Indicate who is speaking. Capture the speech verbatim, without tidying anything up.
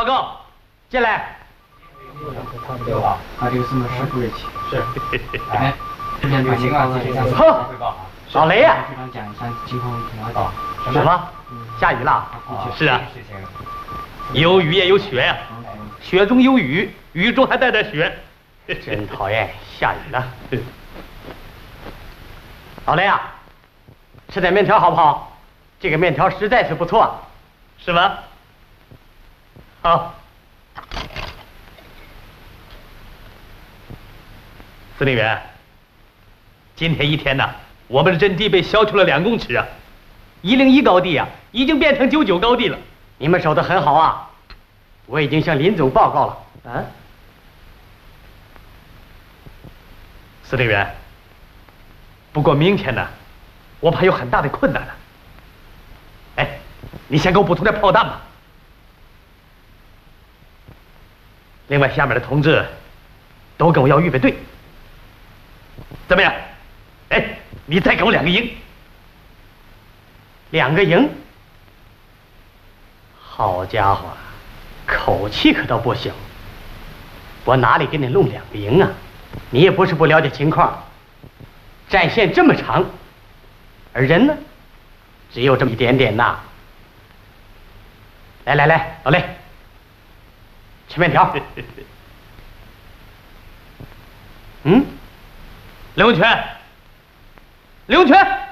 Speaker 1: 报告，进来。
Speaker 2: 六号，把这个送到师傅这去。
Speaker 1: 是。
Speaker 2: 哎，这边把情况向上司汇报。
Speaker 1: 老雷呀，
Speaker 2: 局长讲一下情况了解。
Speaker 1: 什么？下雨了？是啊。有雨也有雪呀，雪中有雨，雨中还带着雪，真讨厌，下雨了。老雷啊，吃点面条好不好？这个面条实在是不错，是吧？好。司令员，今天一天呢，我们的阵地被削去了两公尺啊，一零一高地啊，已经变成九九高地了。你们守得很好啊，我已经向林总报告了。啊，司令员，不过明天呢，我怕有很大的困难了。哎，你先给我补充点炮弹吧。另外，下面的同志都跟我要预备队。怎么样？哎，你再给我两个营。两个营？好家伙，口气可倒不小。我哪里给你弄两个营啊？你也不是不了解情况。战线这么长，而人呢，只有这么一点点呐。来来来，老雷，吃面条。嗯，刘永全，刘永全。